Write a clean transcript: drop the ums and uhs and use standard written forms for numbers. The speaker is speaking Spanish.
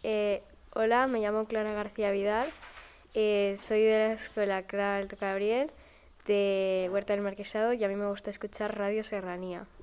Hola, me llamo Clara García Vidal, soy de la escuela Clara Alto Gabriel de Huerta del Marquesado y a mí me gusta escuchar Radio Serranía.